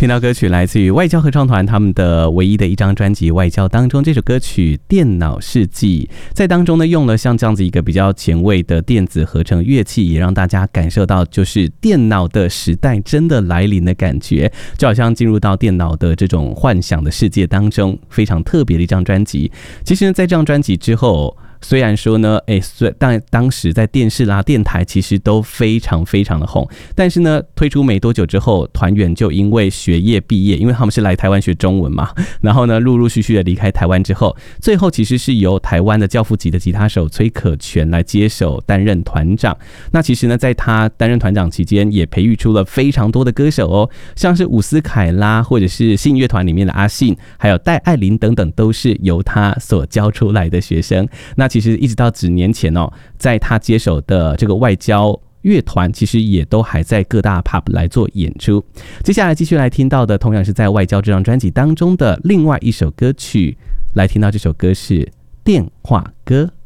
听到歌曲来自于外交合唱团他们的唯一的一张专辑《外交》当中，这首歌曲《电脑世纪》在当中呢用了像这样子一个比较前卫的电子合成乐器，也让大家感受到就是电脑的时代真的来临的感觉，就好像进入到电脑的这种幻想的世界当中，非常特别的一张专辑。其实呢，在这张专辑之后，虽然说呢，当时在电视啦、电台其实都非常非常的红，但是呢，推出没多久之后，团员就因为学业毕业，因为他们是来台湾学中文嘛，然后呢，陆陆续续的离开台湾之后，最后其实是由台湾的教父级的吉他手崔可全来接手担任团长。那其实呢，在他担任团长期间，也培育出了非常多的歌手哦，像是伍思凯啦，或者是信乐团里面的阿信，还有戴爱玲等等，都是由他所教出来的学生。那其实一直到几年前哦，在他接手的这个外交乐团，其实也都还在各大 pub 来做演出。接下来继续来听到的，同样是在外交这张专辑当中的另外一首歌曲，来听到这首歌是《电话歌》。